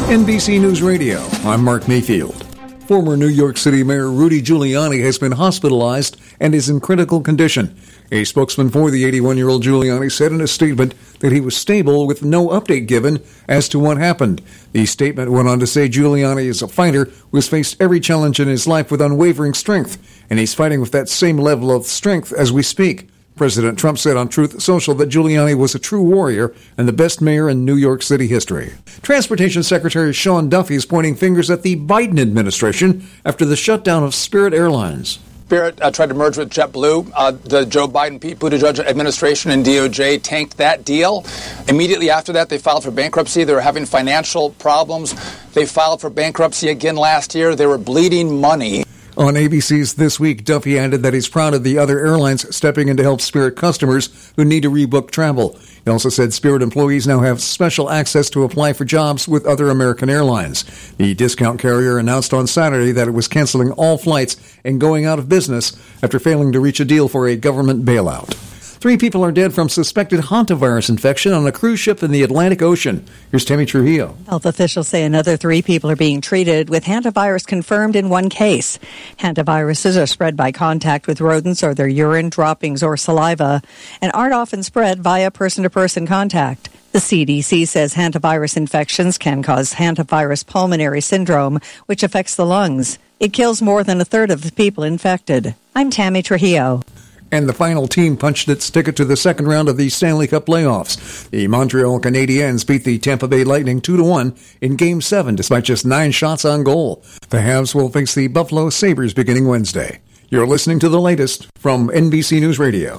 NBC News Radio, I'm Mark Mayfield. Former New York City Mayor Rudy Giuliani has been hospitalized and is in critical condition. A spokesman for the 81-year-old Giuliani said in a statement that he was stable with no update given as to what happened. The statement went on to say Giuliani is a fighter who has faced every challenge in his life with unwavering strength, and he's fighting with that same level of strength as we speak. President Trump said on Truth Social that Giuliani was a true warrior and the best mayor in New York City history. Transportation Secretary Sean Duffy is pointing fingers at the Biden administration after the shutdown of Spirit Airlines. Spirit tried to merge with JetBlue. The Joe Biden, Pete Buttigieg administration and DOJ tanked that deal. Immediately after that, they filed for bankruptcy. They were having financial problems. They filed for bankruptcy again last year. They were bleeding money. On ABC's This Week, Duffy added that he's proud of the other airlines stepping in to help Spirit customers who need to rebook travel. He also said Spirit employees now have special access to apply for jobs with other American airlines. The discount carrier announced on Saturday that it was canceling all flights and going out of business after failing to reach a deal for a government bailout. 3 people are dead from suspected hantavirus infection on a cruise ship in the Atlantic Ocean. Here's Tammy Trujillo. Health officials say another 3 people are being treated with hantavirus confirmed in 1 case. Hantaviruses are spread by contact with rodents or their urine, droppings, or saliva, and aren't often spread via person-to-person contact. The CDC says hantavirus infections can cause hantavirus pulmonary syndrome, which affects the lungs. It kills more than a third of the people infected. I'm Tammy Trujillo. And the final team punched its ticket to the second round of the Stanley Cup playoffs. The Montreal Canadiens beat the Tampa Bay Lightning 2-1 in Game 7 despite just 9 shots on goal. The Habs will face the Buffalo Sabres beginning Wednesday. You're listening to the latest from NBC News Radio.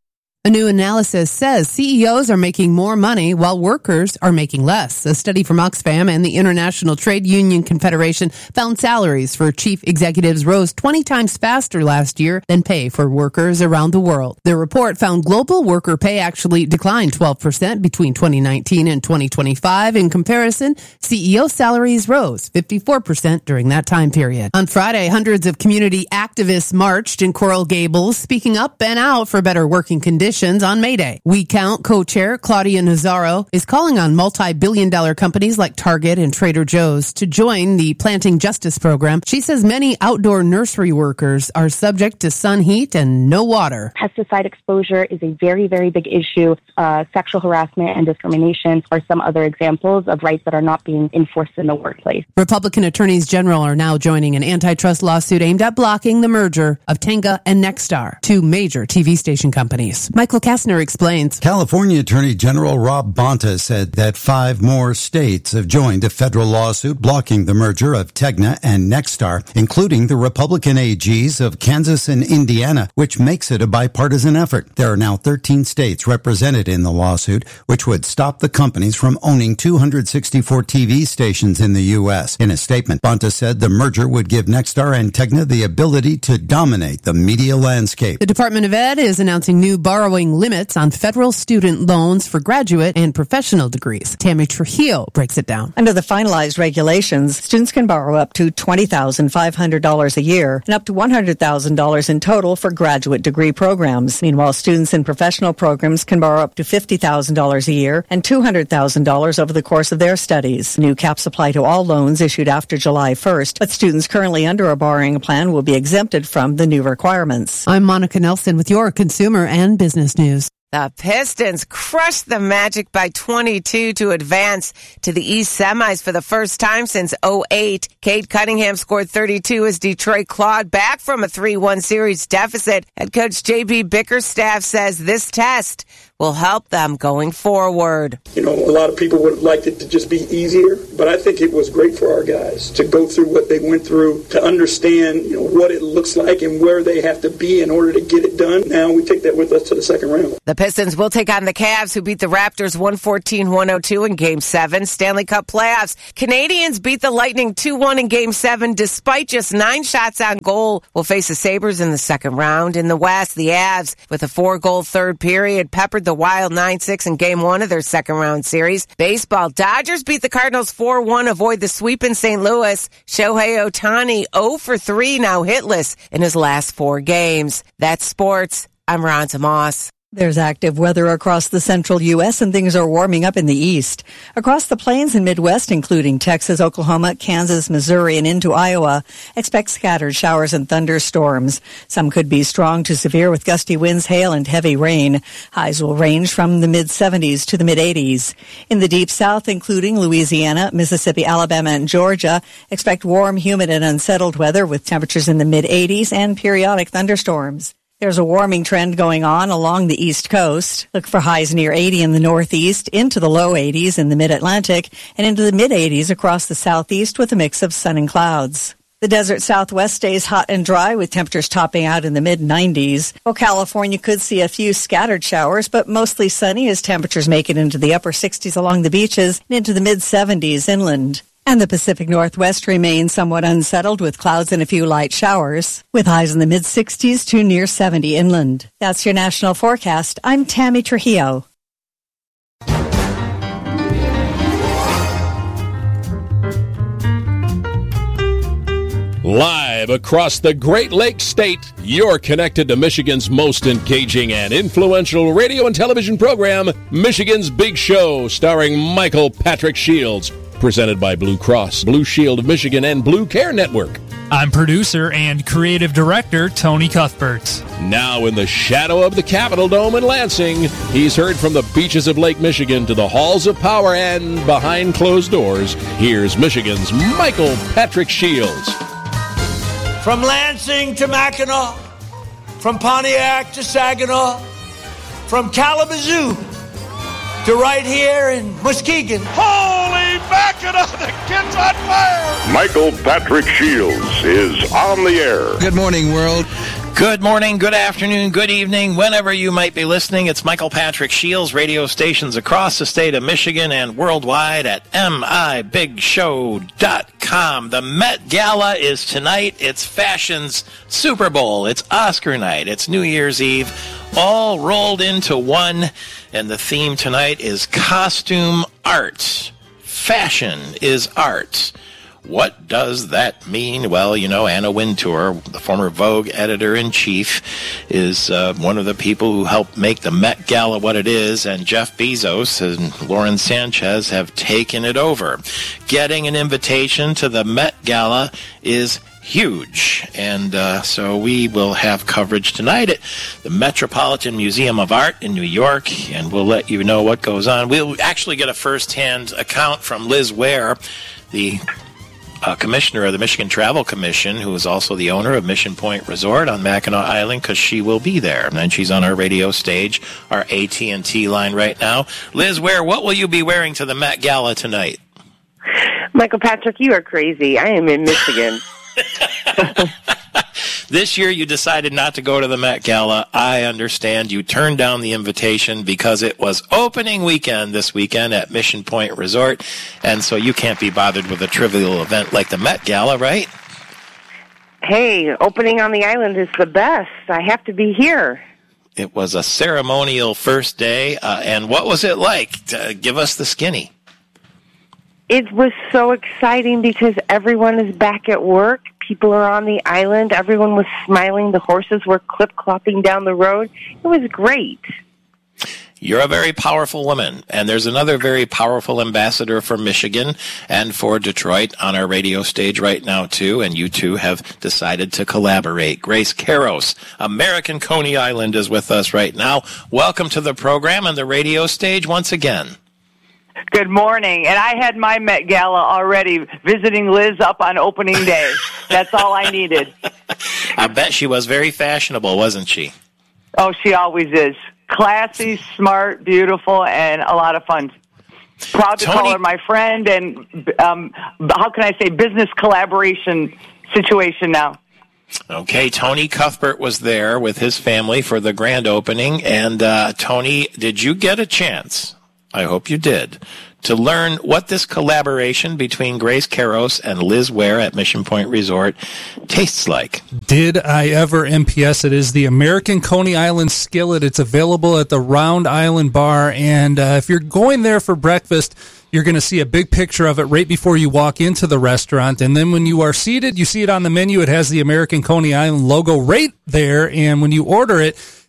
A new analysis says CEOs are making more money while workers are making less. A study from Oxfam and the International Trade Union Confederation found salaries for chief executives rose 20 times faster last year than pay for workers around the world. The report found global worker pay actually declined 12% between 2019 and 2025. In comparison, CEO salaries rose 54% during that time period. On Friday, hundreds of community activists marched in Coral Gables, speaking up and out for better working conditions on May Day. We Count co-chair Claudia Nazaro is calling on multi-billion-dollar companies like Target and Trader Joe's to join the Planting Justice program. She says many outdoor nursery workers are subject to sun heat and no water. Pesticide exposure is a very, very big issue. Sexual harassment and discrimination are some other examples of rights that are not being enforced in the workplace. Republican attorneys general are now joining an antitrust lawsuit aimed at blocking the merger of Tenga and Nexstar, 2 major TV station companies. Michael Kastner explains. California Attorney General Rob Bonta said that 5 more states have joined a federal lawsuit blocking the merger of Tegna and Nexstar, including the Republican AGs of Kansas and Indiana, which makes it a bipartisan effort. There are now 13 states represented in the lawsuit, which would stop the companies from owning 264 TV stations in the U.S. In a statement, Bonta said the merger would give Nexstar and Tegna the ability to dominate the media landscape. The Department of Ed is announcing new borrowing limits on federal student loans for graduate and professional degrees. Tammy Trujillo breaks it down. Under the finalized regulations, students can borrow up to $20,500 a year and up to $100,000 in total for graduate degree programs. Meanwhile, students in professional programs can borrow up to $50,000 a year and $200,000 over the course of their studies. New caps apply to all loans issued after July 1st, but students currently under a borrowing plan will be exempted from the new requirements. I'm Monica Nelson with your consumer and business news. The Pistons crushed the Magic by 22 to advance to the East semis for the first time since 2008. Cade Cunningham scored 32 as Detroit clawed back from a 3-1 series deficit. Head coach J.B. Bickerstaff says this test will help them going forward. You know, a lot of people would have liked it to just be easier, but I think it was great for our guys to go through what they went through, to understand, you know, what it looks like and where they have to be in order to get it done. Now we take that with us to the second round. The Pistons will take on the Cavs, who beat the Raptors 114-102 in Game 7. Stanley Cup playoffs. Canadians beat the Lightning 2-1 in Game 7 despite just 9 shots on goal. Will face the Sabres in the second round. In the West, the Avs, with a 4-goal third period, peppered the Wild 9-6 in Game 1 of their second round series. Baseball, Dodgers beat the Cardinals 4-1, avoid the sweep in St. Louis. Shohei Ohtani 0-for-3, now hitless in his last 4 games. That's sports. I'm Ron Tomas. There's active weather across the central U.S. and things are warming up in the east. Across the plains and Midwest, including Texas, Oklahoma, Kansas, Missouri, and into Iowa, expect scattered showers and thunderstorms. Some could be strong to severe with gusty winds, hail, and heavy rain. Highs will range from the mid-70s to the mid-80s. In the deep south, including Louisiana, Mississippi, Alabama, and Georgia, expect warm, humid, and unsettled weather with temperatures in the mid-80s and periodic thunderstorms. There's a warming trend going on along the East Coast. Look for highs near 80 in the Northeast, into the low 80s in the Mid-Atlantic, and into the mid-80s across the Southeast with a mix of sun and clouds. The desert Southwest stays hot and dry with temperatures topping out in the mid-90s. Well, California could see a few scattered showers, but mostly sunny as temperatures make it into the upper 60s along the beaches and into the mid-70s inland. And the Pacific Northwest remains somewhat unsettled with clouds and a few light showers, with highs in the mid-60s to near 70 inland. That's your national forecast. I'm Tammy Trujillo. Live across the Great Lakes State, you're connected to Michigan's most engaging and influential radio and television program, Michigan's Big Show, starring Michael Patrick Shields. Presented by Blue Cross, Blue Shield of Michigan, and Blue Care Network. I'm producer and creative director Tony Cuthbert. Now in the shadow of the Capitol Dome in Lansing, he's heard from the beaches of Lake Michigan to the halls of power and behind closed doors. Here's Michigan's Michael Patrick Shields. From Lansing to Mackinac, from Pontiac to Saginaw, from Kalamazoo to right here in Muskegon. Holy Mackinac, the kid's on fire! Michael Patrick Shields is on the air. Good morning, world. Good morning, good afternoon, good evening, whenever you might be listening. It's Michael Patrick Shields, radio stations across the state of Michigan and worldwide at mibigshow.com. The Met Gala is tonight. It's fashion's Super Bowl. It's Oscar night. It's New Year's Eve, all rolled into one. And the theme tonight is costume art. Fashion is art. What does that mean? Well, you know, Anna Wintour, the former Vogue editor-in-chief, is one of the people who helped make the Met Gala what it is, and Jeff Bezos and Lauren Sanchez have taken it over. Getting an invitation to the Met Gala is huge, and so we will have coverage tonight at the Metropolitan Museum of Art in New York, and we'll let you know what goes on. We'll actually get a first-hand account from Liz Ware, the commissioner of the Michigan Travel Commission, who is also the owner of Mission Point Resort on Mackinac Island, because she will be there. And she's on our radio stage, our AT&T line right now. Liz Ware, what will you be wearing to the Met Gala tonight? Michael Patrick, you are crazy. I am in Michigan. This year you decided not to go to the Met Gala. I understand you turned down the invitation because it was opening weekend this weekend at Mission Point Resort, and so you can't be bothered with a trivial event like the Met Gala, right? Hey, opening on the island is the best. I have to be here. It was a ceremonial first day, and what was it like? Give us the skinny. It was so exciting because everyone is back at work. People are on the island. Everyone was smiling. The horses were clip-clopping down the road. It was great. You're a very powerful woman, and there's another very powerful ambassador for Michigan and for Detroit on our radio stage right now, too, and you two have decided to collaborate. Grace Karos, American Coney Island, is with us right now. Welcome to the program and the radio stage once again. Good morning. And I had my Met Gala already, visiting Liz up on opening day. That's all I needed. I bet she was very fashionable, wasn't she? Oh, she always is. Classy, smart, beautiful, and a lot of fun. Proud to call her my friend, and how can I say, business collaboration situation now. Okay, Tony Cuthbert was there with his family for the grand opening. And Tony, did you get a chance, I hope you did, to learn what this collaboration between Grace Karos and Liz Ware at Mission Point Resort tastes like? Did I ever? MPS, it is the American Coney Island Skillet. It's available at the Round Island Bar, and if you're going there for breakfast, you're going to see a big picture of it right before you walk into the restaurant, and then when you are seated, you see it on the menu. It has the American Coney Island logo right there, and when you order it,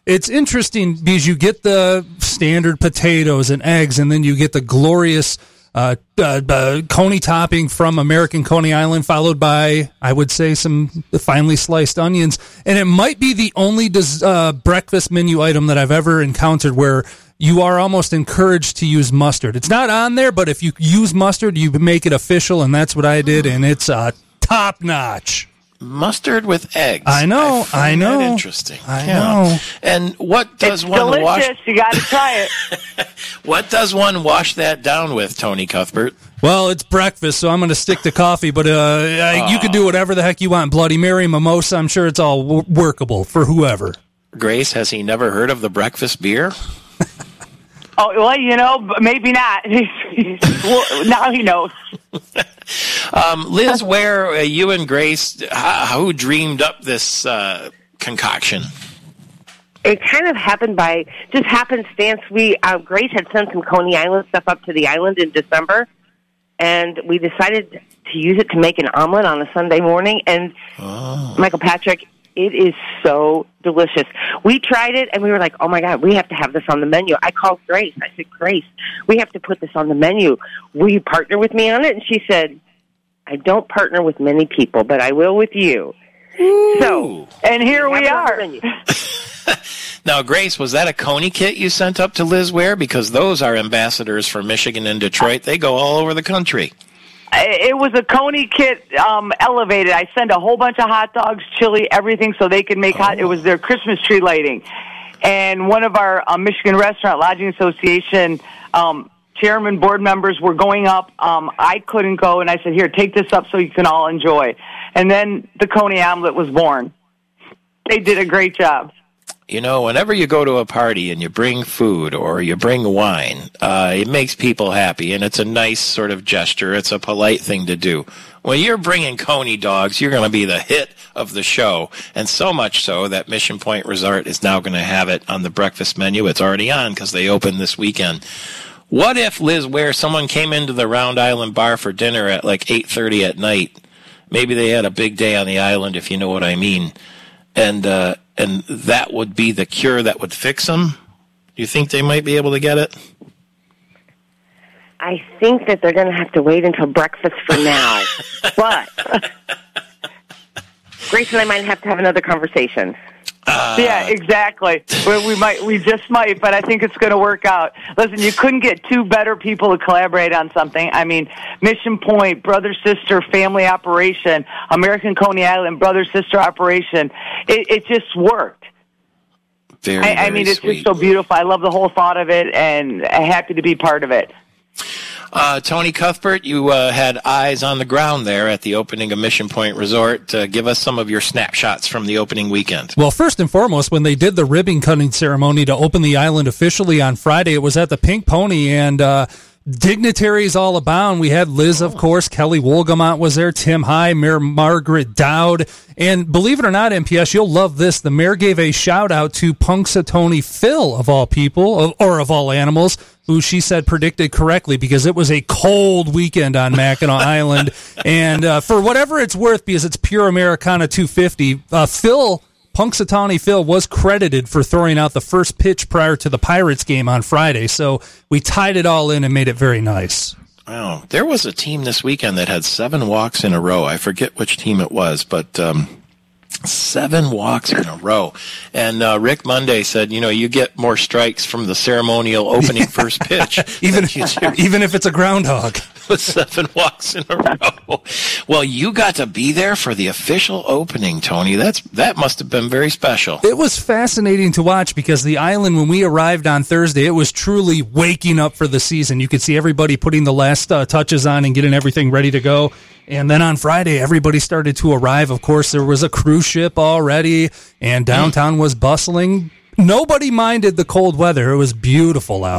it's interesting because you get the standard potatoes and eggs, and then you get the glorious coney topping from American Coney Island, followed by, I would say, some finely sliced onions. And it might be the only breakfast menu item that I've ever encountered where you are almost encouraged to use mustard. It's not on there, but if you use mustard, you make it official, and that's what I did, and it's top notch. Mustard with eggs. I know. That interesting. I know. And what does one delicious. wash? You got to try it. What does one wash that down with, Tony Cuthbert? Well, it's breakfast, so I'm going to stick to coffee, but you can do whatever the heck you want. Bloody Mary, mimosa, I'm sure it's all workable for whoever. Grace, has he never heard of the breakfast beer? Oh, well, maybe not. Well, now he knows. Liz, where you and Grace, who dreamed up this concoction? It kind of happened by just happenstance. Grace had sent some Coney Island stuff up to the island in December, and we decided to use it to make an omelet on a Sunday morning. And Michael Patrick, it is so delicious. We tried it, and we were like, oh, my God, we have to have this on the menu. I called Grace. I said, Grace, we have to put this on the menu. Will you partner with me on it? And she said, I don't partner with many people, but I will with you. Ooh. So, and here we are. Now, Grace, was that a Coney kit you sent up to Liz Ware? Because those are ambassadors for Michigan and Detroit. They go all over the country. It was a Coney kit elevated. I sent a whole bunch of hot dogs, chili, everything so they could make hot. It was their Christmas tree lighting. And one of our Michigan Restaurant Lodging Association chairman, board members were going up. I couldn't go, and I said, here, take this up so you can all enjoy. And then the Coney omelet was born. They did a great job. Whenever you go to a party and you bring food or you bring wine, it makes people happy, and it's a nice sort of gesture. It's a polite thing to do. When you're bringing Coney dogs, you're going to be the hit of the show, and so much so that Mission Point Resort is now going to have it on the breakfast menu. It's already on because they opened this weekend. What if, Liz Ware, someone came into the Round Island Bar for dinner at like 8:30 at night? Maybe they had a big day on the island, if you know what I mean, and that would be the cure that would fix them? Do you think they might be able to get it? I think that they're going to have to wait until breakfast for now. But Grace and I might have to have another conversation. Yeah, exactly. We just might, but I think it's going to work out. Listen, you couldn't get two better people to collaborate on something. I mean, Mission Point, brother-sister family operation, American Coney Island, brother-sister operation. It just worked. I mean, it's sweet. just so beautiful. I love the whole thought of it, and happy to be part of it. Tony Cuthbert, you had eyes on the ground there at the opening of Mission Point Resort. Give us some of your snapshots from the opening weekend. Well, first and foremost, when they did the ribbon cutting ceremony to open the island officially on Friday, it was at the Pink Pony, and dignitaries all abound. We had Liz, of course. Kelly Wolgamont was there. Tim High, Mayor Margaret Dowd. And believe it or not, MPS, you'll love this. The mayor gave a shout-out to Punxsutawney Phil, of all people, or of all animals, who she said predicted correctly because it was a cold weekend on Mackinac Island. And for whatever it's worth, because it's pure Americana 250, Punxsutawney Phil was credited for throwing out the first pitch prior to the Pirates game on Friday. So we tied it all in and made it very nice. Wow. There was a team this weekend that had 7 walks in a row. I forget which team it was, but 7 walks in a row. And Rick Monday said, you get more strikes from the ceremonial opening first pitch. even if it's a groundhog. With 7 walks in a row. Well, you got to be there for the official opening, Tony. That must have been very special. It was fascinating to watch because the island, when we arrived on Thursday, it was truly waking up for the season. You could see everybody putting the last touches on and getting everything ready to go. And then on Friday, everybody started to arrive. Of course, there was a cruise ship already, and downtown was bustling. Nobody minded the cold weather. It was beautiful out.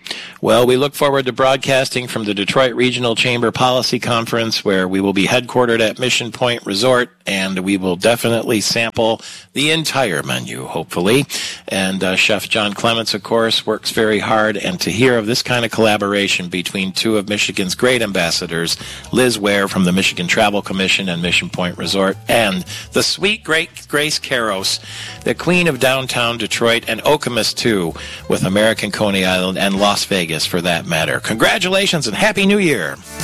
Well, we look forward to broadcasting from the Detroit Regional Chamber Policy Conference, where we will be headquartered at Mission Point Resort, and we will definitely sample the entire menu, hopefully. And Chef John Clements, of course, works very hard. And to hear of this kind of collaboration between two of Michigan's great ambassadors, Liz Ware from the Michigan Travel Commission and Mission Point Resort, and the sweet, great Grace Karos, the queen of downtown Detroit, and Okemos, too, with American Coney Island and Las Vegas, for that matter. Congratulations and Happy New Year.